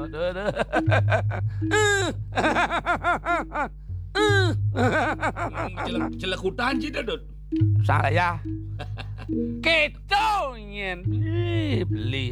Aduh, aduh. Celekutan sih, Dodot. Saya. Gitu nyen beli beli.